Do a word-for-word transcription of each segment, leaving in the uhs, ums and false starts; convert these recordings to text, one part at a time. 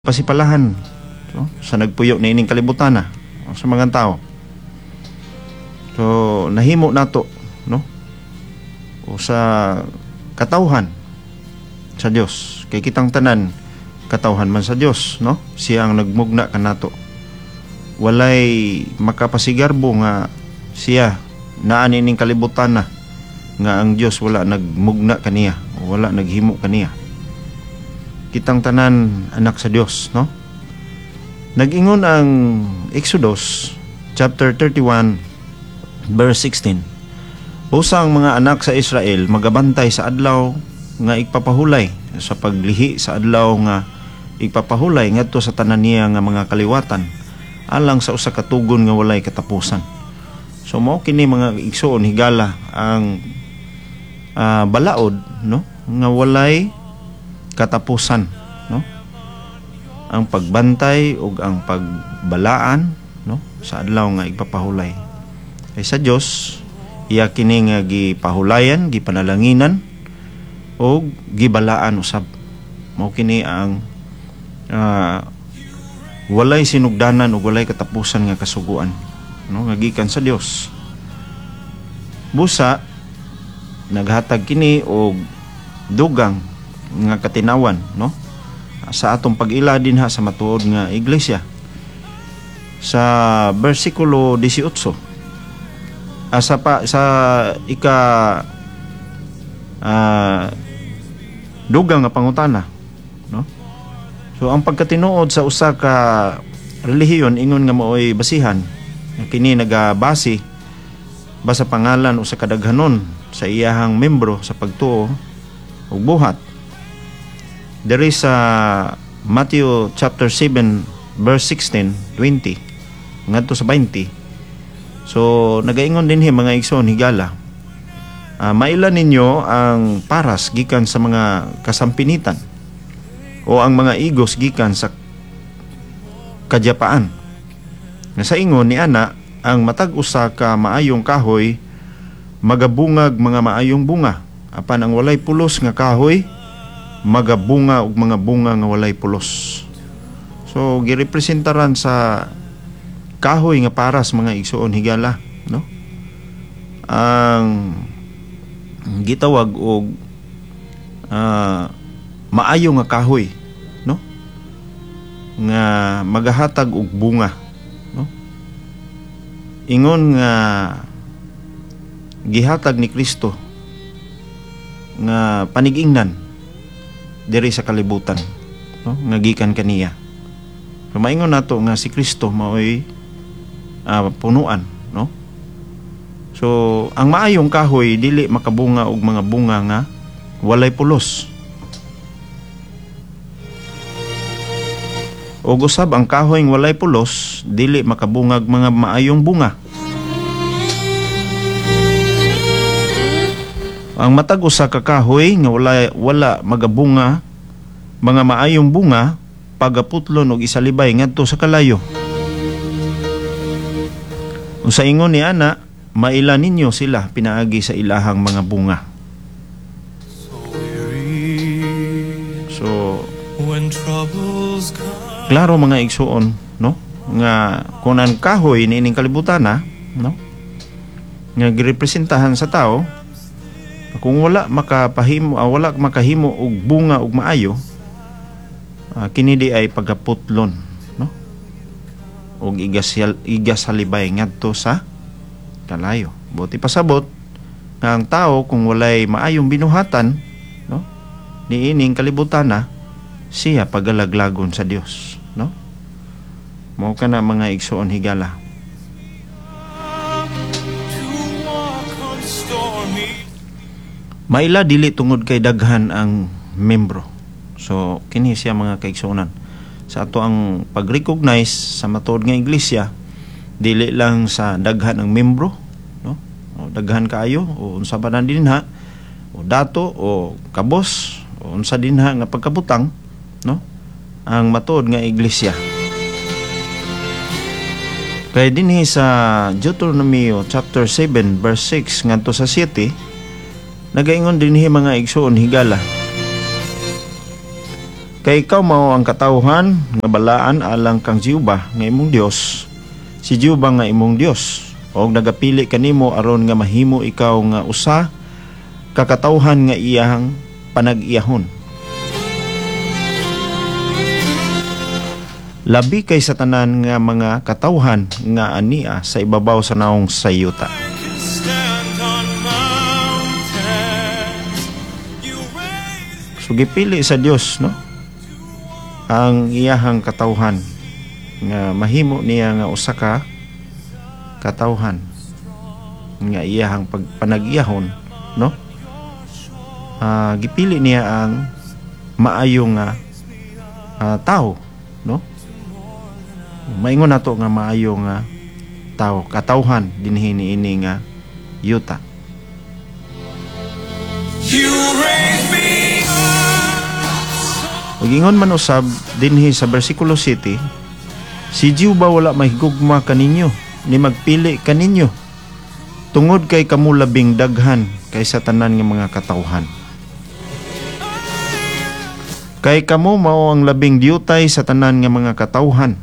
pasipalahan so, sa nagpuyo na ining kalibutan na sa mga tao. So nahimo nato no o sa katawhan sa Dios kay kitang tanan katawhan man sa Dios no, siya ang nagmugna kanato. Walay makapasigarbo nga siya naa ining kalibutan na nga ang Dios wala nagmugna kaniya o wala naghimo kaniya. Kitang tanan anak sa Dios no. Nag-ingon ang Exodus chapter thirty-one verse sixteen. Usa ang mga anak sa Israel magabantay sa adlaw nga igpapahulay sa paglihi sa adlaw nga igpapahulay ngadto sa tanan niya nga mga kaliwatan alang sa usa ka tugon nga walay katapusan. So mao kini mga igsoon higala ang uh, balaod no nga walay katapusan no, ang pagbantay ug ang pagbalaan no sa adlaw nga igpapahulay ay sa Dios iya kini nga gipahulayan, gipanalanginan ug gibalaan usab. Mao kini ang uh, walay sinugdanan ug walay katapusan nga kasuguan no nga gikan sa Dios. Busa naghatag kini og dugang nga katinawan no sa atong pag-ila dinha sa matuod nga iglesia. Sa bersikulo eighteen asa pa sa ika uh, dugang nga pangutana no. So ang pagkatinuod sa usa ka relihiyon ingon nga maoy basihan kini nagabase basa pangalan o sa kadaghanon sa iyahang membro sa pagtuo ug buhat. There is uh, Matthew chapter seven verse sixteen, twenty ngadto sa twenty. So nagaingon dinhi mga igsoon higala, uh, mailan ninyo ang paras gikan sa mga kasampinitan o ang mga igos gikan sa kadyapaan. Nga sa ingon ni ana ang matag usa ka maayong kahoy magabungag mga maayong bunga, apan ang walay pulos nga kahoy magabunga og mga bunga nga walay pulos. So girepresentaran sa kahoy nga paras mga igsoon higala no, ang gitawag og uh, maayo nga kahoy no nga magahatag og bunga no. Ingon nga gihatag ni Kristo nga panigingnan diri sa kalibutan no nga gikan kaniya. So maingon nato nga si Kristo maoy uh, punuan no. So ang maayong kahoy dili makabunga og mga bunga nga walay pulos. O usab ang kahoy nga walay pulos dili makabungag mga maayong bunga. Ang matag usa ka kahoy nga wala wala magabunga mga maayong bunga pagaputlon og isalibay ngadto sa kalayo. Unsa ingon ni ana, maila ninyo sila pinaagi sa ilahang mga bunga. So klaro mga igsoon no nga kung ang kahoy niining kalibutan na no nga girepresentahan sa tao, kung wala makapahimo uh, wala makahimo og bunga og maayo, uh, kini di ay pagaputlon no og igasal igasalibay ngadto sa kalayo. Buti pasabot nga ang tao kung walay maayong binuhatan no niining kalibutan na siya pagalaglagon sa Dios no. Mao kana mga igsoon higala. Maila dili tungod kay daghan ang membro. So kini siya mga kaigsuonan. Sa ato ang pag-recognize sa matuod nga iglesia, dili lang sa daghan ang membro, no? O daghan kaayo o unsa ba nan dinha, o dato o kabos o unsa dinha nga pagkabutang, no? Ang matuod nga iglesia. Kay dinhi sa Deuteronomy chapter seven verse six ngadto sa seven nagaingon dinhi mga igsoon higala Kay ikaw mao ang katawhan nga balaan alang kang Jehova nga imong Dios. Si Jehova nga imong Dios, og nagapili kanimo aron nga mahimo ikaw nga usa ka katawhan nga iyang panag-iyahon. Labi kay sa tanan nga mga katawhan nga ania sa ibabaw sa naong sayuta. So gipili sa Dios, no, ang iyahang katawhan nga mahimo niya nga usa ka katawhan nga iyahang pagpanag-iyahon, no. Uh, gipili niya ang maayong nga uh, tao, no. Maingon nato nga maayo nga tao, katawhan dinhi niini nga yuta. Magingon man usab dinhi sa bersikulo siyete, si Jehova wala mahigugma kaninyo ni magpili kaninyo tungod kay kamo labing daghan kaysa tanan nga mga katawhan. Kay kamo mao ang labing diutay sa tanan nga mga katawhan.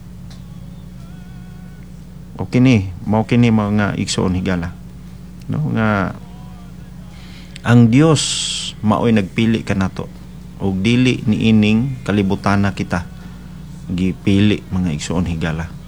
O kini, mao kini mga igsoon higala, no, nga ang Dios maoy nagpili kanato og dili ni ining kalibutan na kita gipili mga igsoon higala.